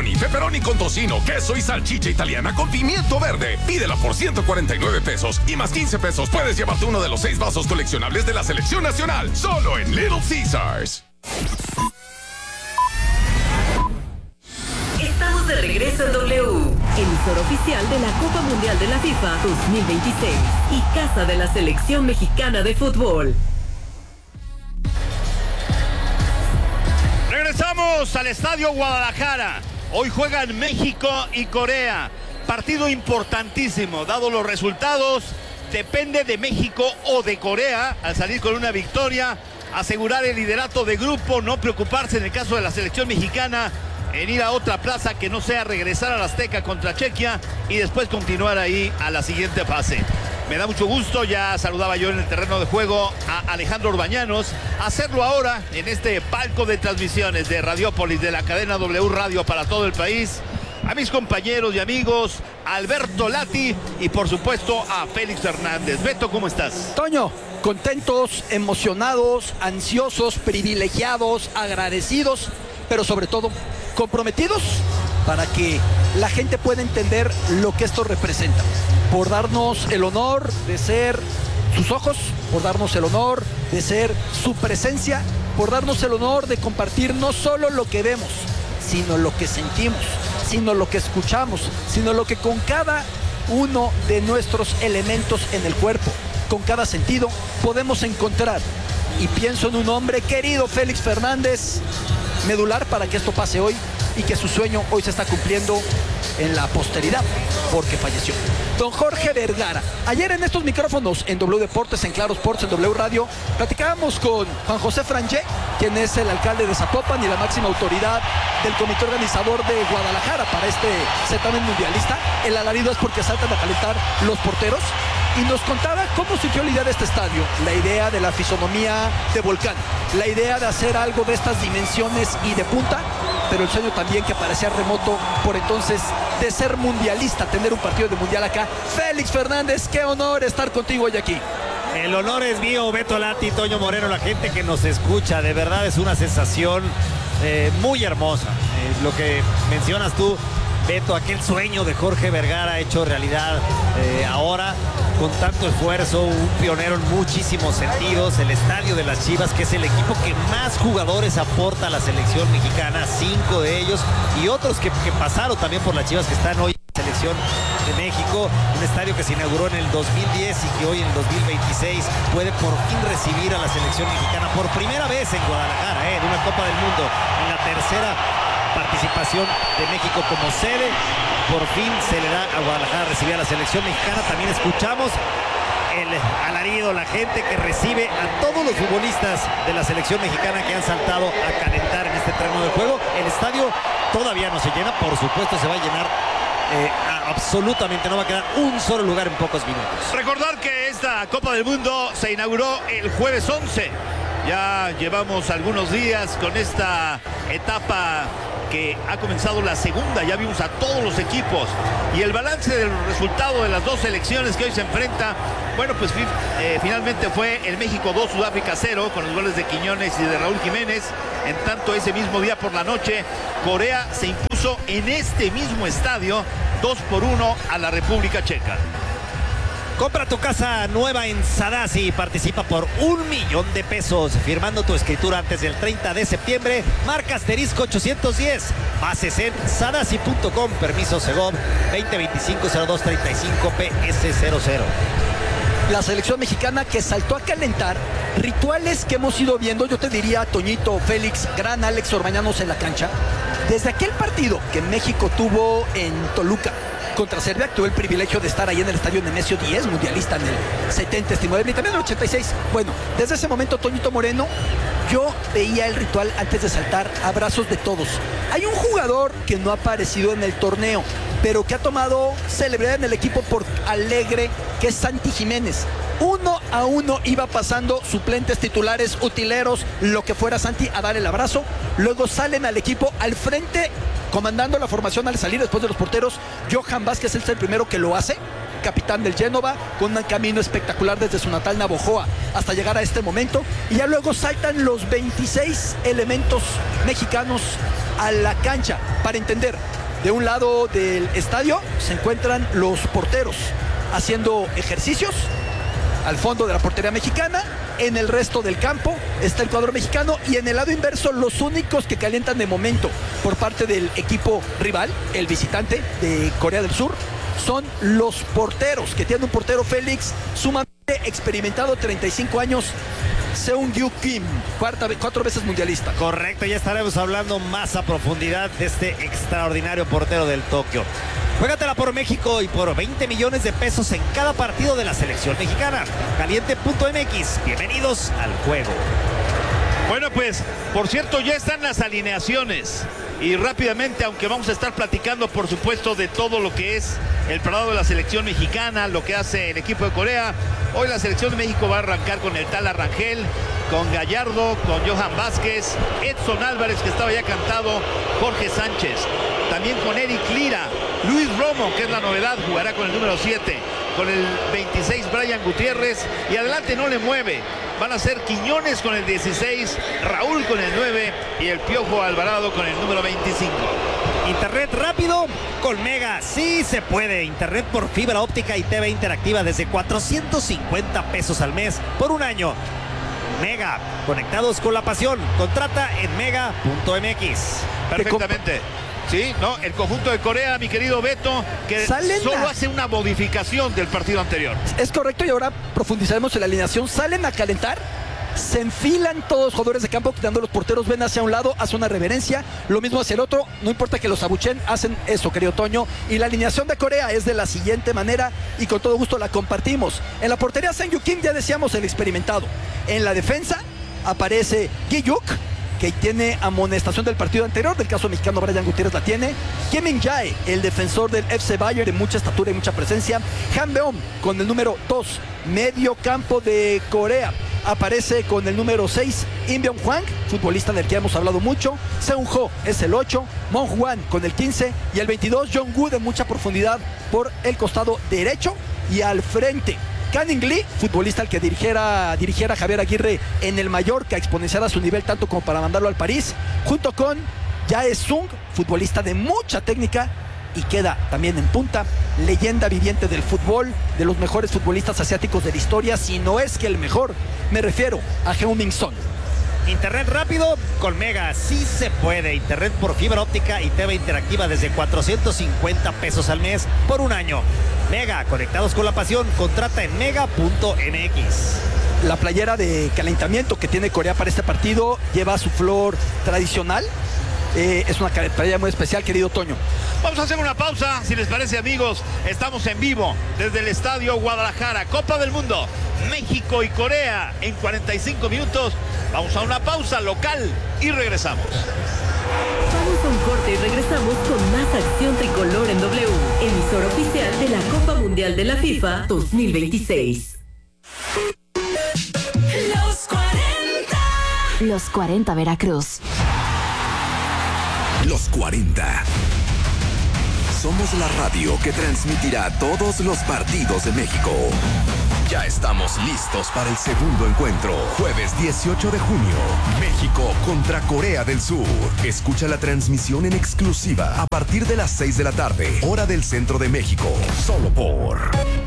pepperoni, pepperoni con tocino, queso y salchicha italiana con pimiento verde. Pídela por 149 pesos y más 15 pesos puedes llevarte uno de los 6 vasos coleccionables de la Selección Nacional, solo en Little Caesars. Estamos de regreso en W, emisor oficial de la Copa Mundial de la FIFA 2026 y casa de la Selección Mexicana de Fútbol. Regresamos al Estadio Guadalajara. Hoy juegan México y Corea. Partido importantísimo, dado los resultados. Depende de México o de Corea al salir con una victoria, asegurar el liderato de grupo, no preocuparse en el caso de la selección mexicana en ir a otra plaza que no sea regresar a la Azteca contra Chequia y después continuar ahí a la siguiente fase. Me da mucho gusto, ya saludaba yo en el terreno de juego a Alejandro Orbañanos, hacerlo ahora en este palco de transmisiones de Radiópolis, de la cadena W Radio para todo el país, a mis compañeros y amigos, a Alberto Lati y por supuesto a Félix Fernández. Beto, ¿cómo estás? Toño, contentos, emocionados, ansiosos, privilegiados, agradecidos, pero sobre todo comprometidos para que la gente pueda entender lo que esto representa. Por darnos el honor de ser sus ojos, por darnos el honor de ser su presencia, por darnos el honor de compartir no solo lo que vemos, sino lo que sentimos, sino lo que escuchamos, sino lo que con cada uno de nuestros elementos en el cuerpo, con cada sentido, podemos encontrar. Y pienso en un hombre querido, Félix Fernández, medular para que esto pase hoy y que su sueño hoy se está cumpliendo en la posteridad, porque falleció. Don Jorge Vergara. Ayer en estos micrófonos, en W Deportes, en Claro Sports, en W Radio, platicábamos con Juan José Frangé, quien es el alcalde de Zapopan y la máxima autoridad del comité organizador de Guadalajara para este certamen mundialista. El alarido es porque saltan a calentar los porteros. Y nos contaba cómo surgió la idea de este estadio, la idea de la fisonomía de volcán, la idea de hacer algo de estas dimensiones y de punta, pero el sueño también que parecía remoto por entonces de ser mundialista, tener un partido de mundial acá. Félix Fernández, qué honor estar contigo hoy aquí. El honor es mío, Beto Lati, Toño Moreno, la gente que nos escucha, de verdad es una sensación muy hermosa. Lo que mencionas tú, Beto, aquel sueño de Jorge Vergara hecho realidad ahora con tanto esfuerzo, un pionero en muchísimos sentidos, el estadio de las Chivas, que es el equipo que más jugadores aporta a la selección mexicana, 5 de ellos y otros que pasaron también por las Chivas que están hoy en la selección de México, un estadio que se inauguró en el 2010 y que hoy en el 2026 puede por fin recibir a la selección mexicana por primera vez en Guadalajara, en una Copa del Mundo, en la tercera participación de México como sede. Por fin se le da a Guadalajara recibir a la selección mexicana. También escuchamos el alarido, la gente que recibe a todos los futbolistas de la selección mexicana que han saltado a calentar en este terreno de juego. El estadio todavía no se llena, por supuesto se va a llenar absolutamente, no va a quedar un solo lugar en pocos minutos. Recordar que esta Copa del Mundo se inauguró el jueves 11. Ya llevamos algunos días con esta etapa que ha comenzado la segunda, ya vimos a todos los equipos y el balance del resultado de las dos selecciones que hoy se enfrentan, bueno, pues finalmente fue el México 2, Sudáfrica 0, con los goles de Quiñones y de Raúl Jiménez. En tanto, ese mismo día por la noche, Corea se impuso en este mismo estadio 2-1 a la República Checa. Compra tu casa nueva en Sadasi y participa por $1,000,000 firmando tu escritura antes del 30 de septiembre. Marca asterisco 810. Bases en sadasi.com. Permiso Segov 2025-0235 PS00. La selección mexicana que saltó a calentar, rituales que hemos ido viendo, yo te diría, Toñito, Félix, gran Alex Orbañanos en la cancha. Desde aquel partido que México tuvo en Toluca contra Serbia, tuve el privilegio de estar ahí en el estadio Nemesio 10, mundialista en el 70, y también en el 86. Bueno, desde ese momento, Toñito Moreno, yo veía el ritual antes de saltar, abrazos de todos. Hay un jugador que no ha aparecido en el torneo, pero que ha tomado celebridad en el equipo por alegre, que es Santi Jiménez. 1 a 1 iba pasando suplentes, titulares, utileros, lo que fuera, Santi a dar el abrazo. Luego salen al equipo al frente, comandando la formación al salir después de los porteros. Johan Vázquez es el primero que lo hace. capitán del Génova, con un camino espectacular desde su natal Navojoa hasta llegar a este momento. Y ya luego saltan los 26 elementos mexicanos a la cancha. Para entender, de un lado del estadio se encuentran los porteros haciendo ejercicios al fondo de la portería mexicana. En el resto del campo está el cuadro mexicano, y en el lado inverso los únicos que calientan de momento por parte del equipo rival, el visitante de Corea del Sur, son los porteros, que tiene un portero Félix sumamente experimentado, 35 años, Seung-Yu Kim, 4 veces mundialista. Correcto, ya estaremos hablando más a profundidad de este extraordinario portero del Tokio. Juégatela por México y por 20 millones de pesos en cada partido de la selección mexicana. Caliente.mx, bienvenidos al juego. Bueno, pues, por cierto, ya están las alineaciones. Y rápidamente, aunque vamos a estar platicando, por supuesto, de todo lo que es el parado de la selección mexicana, lo que hace el equipo de Corea. Hoy la selección de México va a arrancar con el Tala Rangel, con Gallardo, con Johan Vázquez, Edson Álvarez, que estaba ya cantado, Jorge Sánchez, también con Eric Lira, Luis Romo, que es la novedad, jugará con el número 7, con el 26 Brian Gutiérrez, y adelante no le mueve. Van a ser Quiñones con el 16, Raúl con el 9 y el Piojo Alvarado con el número 25. Internet rápido con Mega, sí se puede. Internet por fibra óptica y TV interactiva desde 450 pesos al mes por un año. Mega, conectados con la pasión. Contrata en mega.mx. Perfectamente. Sí, no, el conjunto de Corea, mi querido Beto, que solo hace una modificación del partido anterior. Es correcto, y ahora profundizaremos en la alineación. Salen a calentar, se enfilan todos los jugadores de campo, quitando los porteros, ven hacia un lado, hace una reverencia, lo mismo hacia el otro, no importa que los abuchen, hacen eso, querido Toño. Y la alineación de Corea es de la siguiente manera, y con todo gusto la compartimos. En la portería, Seung-Yu Kim, ya decíamos, el experimentado. En la defensa aparece Gi-yuk, que tiene amonestación del partido anterior, del caso mexicano Brian Gutiérrez la tiene. Kim Min-jae, el defensor del FC Bayern, de mucha estatura y mucha presencia. Han Beom con el número 2, medio campo de Corea. Aparece con el número 6, Im Byung-hwang, futbolista del que hemos hablado mucho. Seung-ho es el 8, Mon-hwan con el 15 y el 22, Jong-woo, de mucha profundidad por el costado derecho. Y al frente, Canning Lee, futbolista al que dirigiera Javier Aguirre en el Mallorca, exponenciara su nivel tanto como para mandarlo al París, junto con Jae Sung, futbolista de mucha técnica, y queda también en punta, leyenda viviente del fútbol, de los mejores futbolistas asiáticos de la historia, si no es que el mejor. Me refiero a Heung-min Son. Internet rápido con Mega, sí se puede. Internet por fibra óptica y TV interactiva desde 450 pesos al mes por un año. Mega, conectados con la pasión. Contrata en mega.mx. La playera de calentamiento que tiene Corea para este partido lleva su flor tradicional. Es una playera muy especial, querido Toño. Vamos a hacer una pausa, si les parece, amigos. Estamos en vivo desde el Estadio Guadalajara, Copa del Mundo, México y Corea en 45 minutos. Vamos a una pausa local y regresamos. Vamos a un corte y regresamos con más acción tricolor en W, emisora oficial de la Copa Mundial de la FIFA 2026. Los 40. Los 40 Veracruz. Los 40. Somos la radio que transmitirá todos los partidos de México. Ya estamos listos para el segundo encuentro. Jueves 18 de junio. México contra Corea del Sur. Escucha la transmisión en exclusiva a partir de las 6 de la tarde, hora del centro de México. Solo por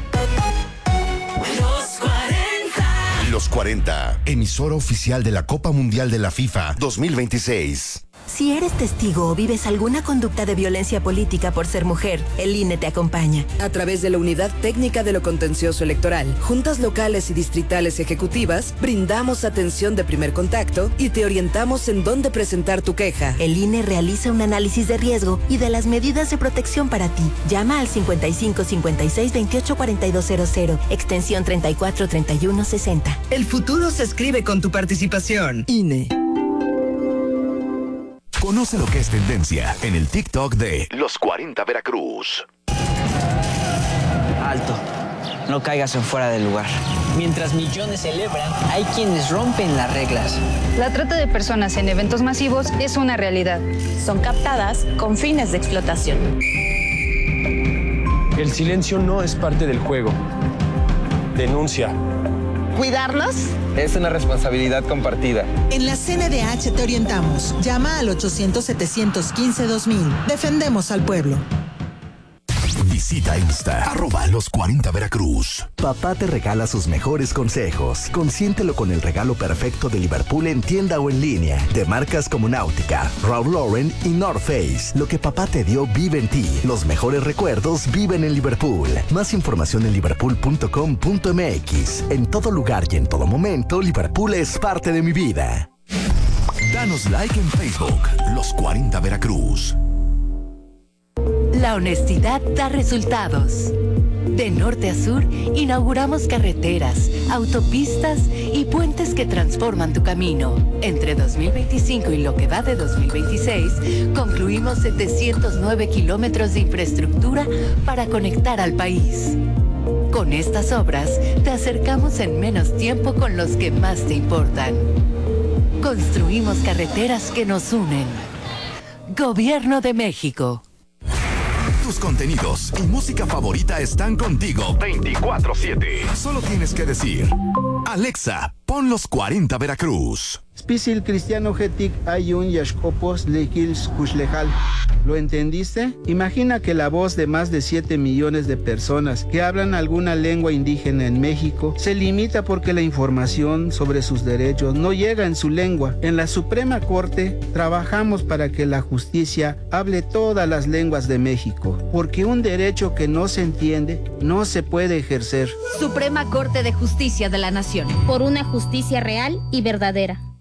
Los 40. Los 40, emisora oficial de la Copa Mundial de la FIFA 2026. Si eres testigo o vives alguna conducta de violencia política por ser mujer, el INE te acompaña. A través de la Unidad Técnica de lo Contencioso Electoral, juntas locales y distritales ejecutivas, brindamos atención de primer contacto y te orientamos en dónde presentar tu queja. El INE realiza un análisis de riesgo y de las medidas de protección para ti. Llama al 55 56 28 4200, extensión 34 31 60. El futuro se escribe con tu participación. INE. Conoce lo que es tendencia en el TikTok de Los 40 Veracruz. Alto, no caigas en fuera del lugar. Mientras millones celebran, hay quienes rompen las reglas. La trata de personas en eventos masivos es una realidad. Son captadas con fines de explotación. El silencio no es parte del juego. Denuncia. ¿Cuidarnos? Es una responsabilidad compartida. En la CNDH te orientamos. Llama al 800-715-2000. Defendemos al pueblo. Visita Insta, @los40 Veracruz. Papá te regala sus mejores consejos. Consiéntelo con el regalo perfecto de Liverpool en tienda o en línea. De marcas como Náutica, Ralph Lauren y North Face. Lo que papá te dio vive en ti. Los mejores recuerdos viven en Liverpool. Más información en liverpool.com.mx. En todo lugar y en todo momento, Liverpool es parte de mi vida. Danos like en Facebook, Los 40 Veracruz. La honestidad da resultados. De norte a sur, inauguramos carreteras, autopistas y puentes que transforman tu camino. Entre 2025 y lo que va de 2026, concluimos 709 kilómetros de infraestructura para conectar al país. Con estas obras, te acercamos en menos tiempo con los que más te importan. Construimos carreteras que nos unen. Gobierno de México. Tus contenidos y música favorita están contigo 24/7. Solo tienes que decir: Alexa, pon Los 40 Veracruz. Spisil cristiano getic ayun yashkopos lekils kushlejal. ¿Lo entendiste? Imagina que la voz de más de 7 millones de personas que hablan alguna lengua indígena en México se limita porque la información sobre sus derechos no llega en su lengua. En la Suprema Corte trabajamos para que la justicia hable todas las lenguas de México, porque un derecho que no se entiende no se puede ejercer. Suprema Corte de Justicia de la Nación. Por una justicia real y verdadera.